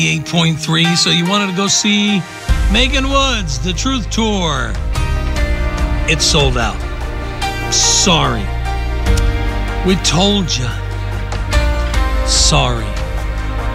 8.3. So you wanted to go see Megan Woods, The Truth Tour. It's sold out. Sorry. We told you. Sorry.